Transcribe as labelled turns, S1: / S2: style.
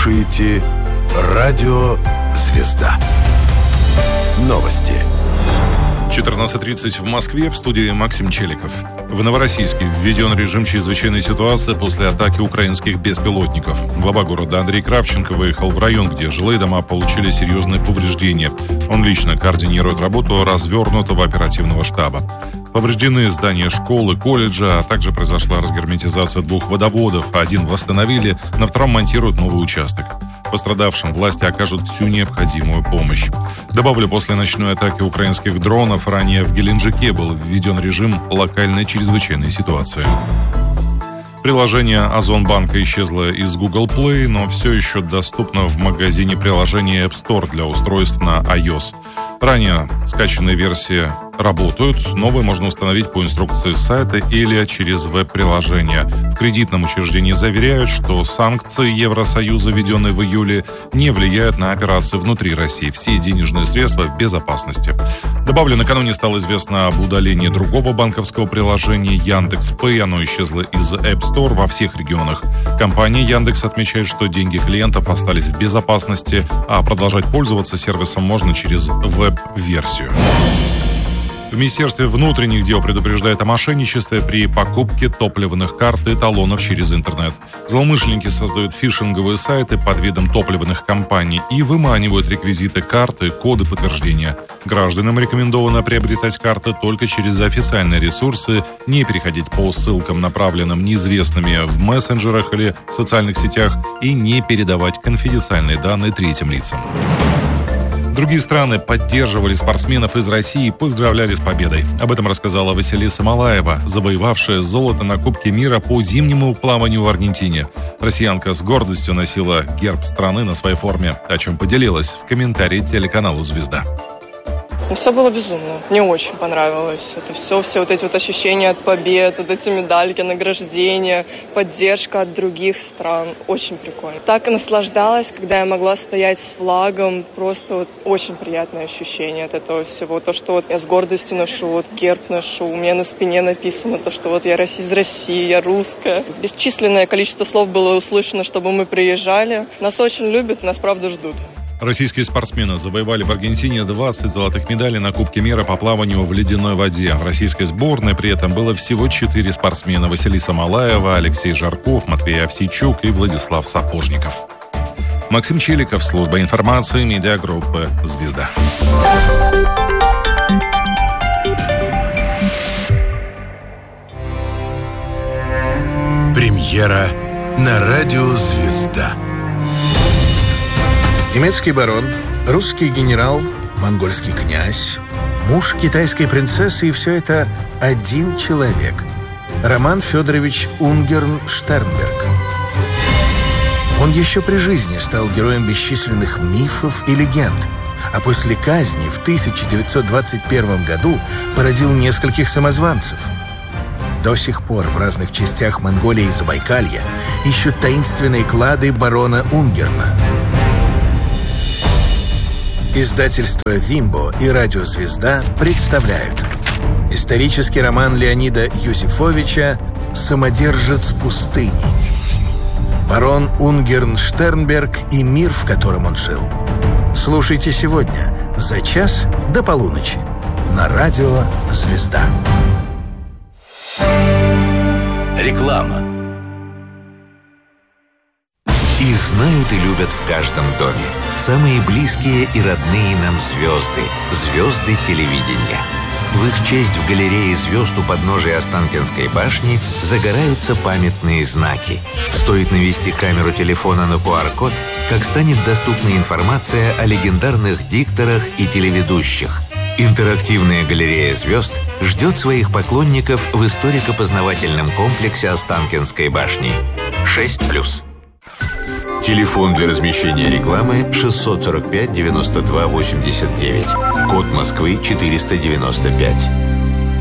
S1: слушаете «Радио Звезда». Новости.
S2: 14:30 в Москве, в студии Максим Челиков. В Новороссийске введен режим чрезвычайной ситуации после атаки украинских беспилотников. Глава города Андрей Кравченко выехал в район, где жилые дома получили серьезные повреждения. Он лично координирует работу развернутого оперативного штаба. Повреждены здания школы, колледжа, а также произошла разгерметизация 2 водоводов. Один восстановили, на втором монтируют новый участок. Пострадавшим власти окажут всю необходимую помощь. Добавлю, после ночной атаки украинских дронов ранее в Геленджике был введен режим локальной чрезвычайной ситуации. Приложение Озонбанка исчезло из Google Play, но все еще доступно в магазине приложений App Store для устройств на iOS. Ранее скачанные версии работают, новые можно установить по инструкции с сайта или через веб-приложение. В кредитном учреждении заверяют, что санкции Евросоюза, введенные в июле, не влияют на операции внутри России. Все денежные средства в безопасности. Добавлю, накануне стало известно об удалении другого банковского приложения Яндекс.Пэй. Оно исчезло из App Store во всех регионах. Компания Яндекс отмечает, что деньги клиентов остались в безопасности, а продолжать пользоваться сервисом можно через веб-версию. В Министерстве внутренних дел предупреждают о мошенничестве при покупке топливных карт и талонов через интернет. Злоумышленники создают фишинговые сайты под видом топливных компаний и выманивают реквизиты карты, коды подтверждения. Гражданам рекомендовано приобретать карты только через официальные ресурсы, не переходить по ссылкам, направленным неизвестными в мессенджерах или социальных сетях, и не передавать конфиденциальные данные третьим лицам. Другие страны поддерживали спортсменов из России и поздравляли с победой. Об этом рассказала Василиса Малаева, завоевавшая золото на Кубке мира по зимнему плаванию в Аргентине. Россиянка с гордостью носила герб страны на своей форме, о чем поделилась в комментарии телеканалу «Звезда».
S3: Все было безумно. Мне очень понравилось. Это все вот эти вот ощущения от побед, вот эти медальки, награждения, поддержка от других стран. Очень прикольно. Так и наслаждалась, когда я могла стоять с флагом. Просто вот очень приятное ощущение от этого всего. То, что вот я с гордостью ношу, вот герб ношу, у меня на спине написано то, что вот я из России, я русская. Бесчисленное количество слов было услышано, чтобы мы приезжали. Нас очень любят, нас правда ждут.
S2: Российские спортсмены завоевали в Аргентине 20 золотых медалей на Кубке мира по плаванию в ледяной воде. В российской сборной при этом было всего 4 спортсмена: Василиса Малаева, Алексей Жарков, Матвей Овсейчук и Владислав Сапожников. Максим Челиков, служба информации, медиагруппы «Звезда».
S1: Премьера на радио «Звезда».
S4: Немецкий барон, русский генерал, монгольский князь, муж китайской принцессы, и все это один человек – Роман Федорович Унгерн-Штернберг. Он еще при жизни стал героем бесчисленных мифов и легенд, а после казни в 1921 году породил нескольких самозванцев. До сих пор в разных частях Монголии и Забайкалья ищут таинственные клады барона Унгерна. Издательство «Вимбо» и радио «Звезда» представляют исторический роман Леонида Юзефовича «Самодержец пустыни». Барон Унгерн-Штернберг и мир, в котором он жил. Слушайте сегодня за час до полуночи на радио «Звезда».
S5: Реклама. Их знают и любят в каждом доме. Самые близкие и родные нам звезды. Звезды телевидения. В их честь в галерее звезд у подножия Останкинской башни загораются памятные знаки. Стоит навести камеру телефона на QR-код, как станет доступна информация о легендарных дикторах и телеведущих. Интерактивная галерея звезд ждет своих поклонников в историко-познавательном комплексе Останкинской башни. 6+. Телефон для размещения рекламы 645 92 89. Код Москвы 495.